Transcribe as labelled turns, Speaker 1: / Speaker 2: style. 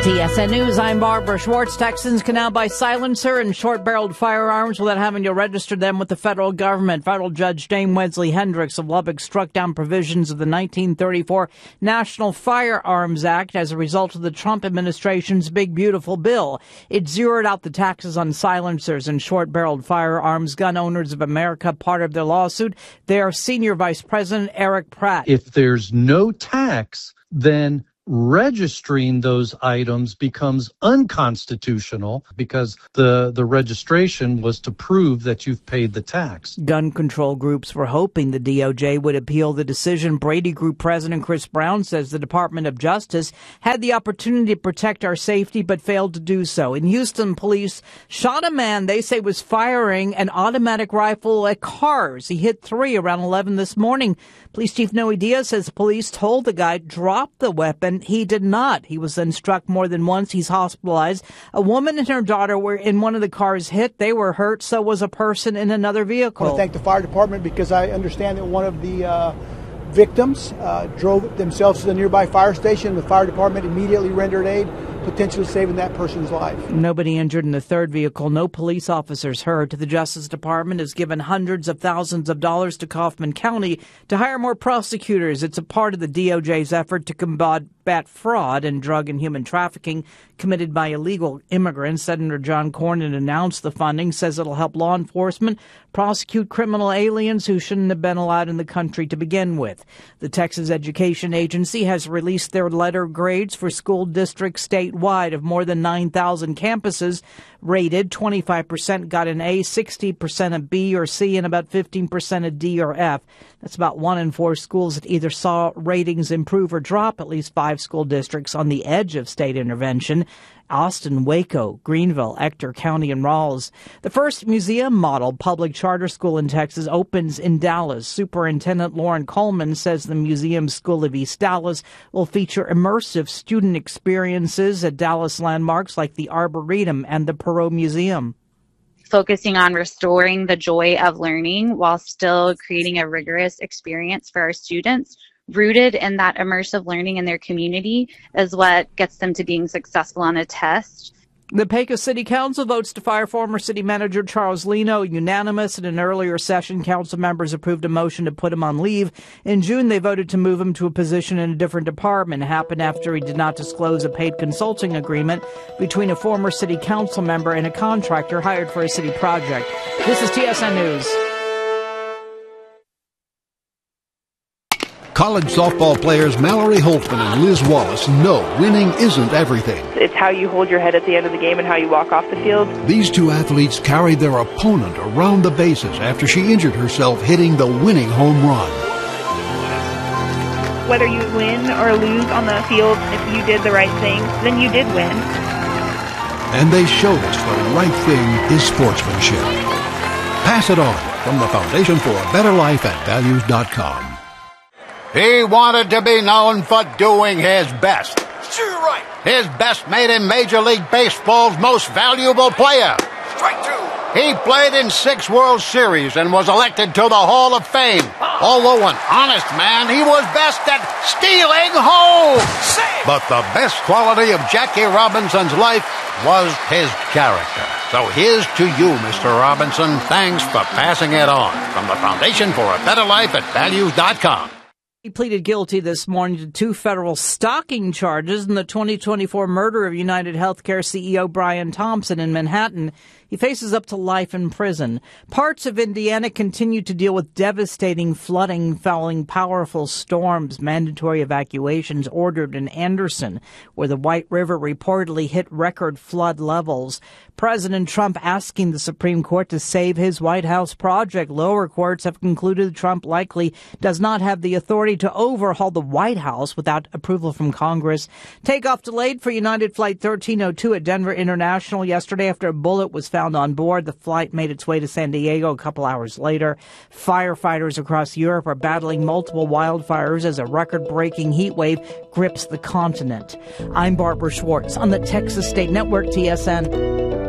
Speaker 1: TSN News, I'm Barbara Schwartz. Texans can now buy silencer and short-barreled firearms without having to register them with the federal government. Federal Judge Dame Wesley Hendricks of Lubbock struck down provisions of the 1934 National Firearms Act as a result of the Trump administration's Big Beautiful Bill. It zeroed out the taxes on silencers and short-barreled firearms. Gun Owners of America, part of their lawsuit, their Senior Vice President Eric Pratt.
Speaker 2: If there's no tax, then registering those items becomes unconstitutional because the registration was to prove that you've paid the tax.
Speaker 1: Gun control groups were hoping the DOJ would appeal the decision. Brady Group President Chris Brown says the Department of Justice had the opportunity to protect our safety but failed to do so. In Houston, police shot a man they say was firing an automatic rifle at cars. He hit 3 around 11 this morning. Police Chief Noe Diaz says police told the guy drop the weapon. He did not. He was then struck more than once. He's hospitalized. A woman and her daughter were in one of the cars hit. They were hurt. So was a person in another vehicle.
Speaker 3: I want to thank the fire department because I understand that one of the victims drove themselves to the nearby fire station. The fire department immediately rendered aid, potentially saving that person's life.
Speaker 1: Nobody injured in the third vehicle. No police officers hurt. The Justice Department has given hundreds of thousands of dollars to Kaufman County to hire more prosecutors. It's a part of the DOJ's effort to combat fraud and drug and human trafficking committed by illegal immigrants. Senator John Cornyn announced the funding, says it'll help law enforcement prosecute criminal aliens who shouldn't have been allowed in the country to begin with. The Texas Education Agency has released their letter grades for school districts statewide. Of more than 9,000 campuses rated, 25% got an A, 60% a B or C, and about 15% a D or F. That's about 1 in 4 schools that either saw ratings improve or drop. At least 5 school districts on the edge of state intervention: Austin, Waco, Greenville, Ector County, and Rawls. The first museum model public charter school in Texas opens in Dallas. Superintendent Lauren Coleman says the Museum School of East Dallas will feature immersive student experiences at Dallas landmarks like the Arboretum and the Perot Museum.
Speaker 4: Focusing on restoring the joy of learning while still creating a rigorous experience for our students, rooted in that immersive learning in their community, is what gets them to being successful on a test.
Speaker 1: The Pecos City Council votes to fire former city manager Charles Leno, unanimous. In an earlier session, council members approved a motion to put him on leave. In June, they voted to move him to a position in a different department. It happened after he did not disclose a paid consulting agreement between a former city council member and a contractor hired for a city project. This is TSN News.
Speaker 5: College softball players Mallory Holtzman and Liz Wallace know winning isn't everything.
Speaker 6: It's how you hold your head at the end of the game and how you walk off the field.
Speaker 5: These two athletes carried their opponent around the bases after she injured herself hitting the winning home run.
Speaker 6: Whether you win or lose on the field, if you did the right thing, then you did win.
Speaker 5: And they showed us the right thing is sportsmanship. Pass it on from the Foundation for a Better Life at Values.com.
Speaker 7: He wanted to be known for doing his best.
Speaker 8: Sure, right.
Speaker 7: His best made him Major League Baseball's most valuable player.
Speaker 8: Strike 2.
Speaker 7: He played in 6 World Series and was elected to the Hall of Fame. Although an honest man, he was best at stealing home. But the best quality of Jackie Robinson's life was his character. So here's to you, Mr. Robinson. Thanks for passing it on. From the Foundation for a Better Life at Values.com.
Speaker 1: He pleaded guilty this morning to 2 federal stalking charges in the 2024 murder of United Healthcare CEO Brian Thompson in Manhattan. He faces up to life in prison. Parts of Indiana continue to deal with devastating flooding following powerful storms. Mandatory evacuations ordered in Anderson, where the White River reportedly hit record flood levels. President Trump asking the Supreme Court to save his White House project. Lower courts have concluded Trump likely does not have the authority to overhaul the White House without approval from Congress. Takeoff delayed for United Flight 1302 at Denver International yesterday after a bullet was found on board. The flight made its way to San Diego a couple hours later. Firefighters across Europe are battling multiple wildfires as a record-breaking heat wave grips the continent. I'm Barbara Schwartz on the Texas State Network, TSN.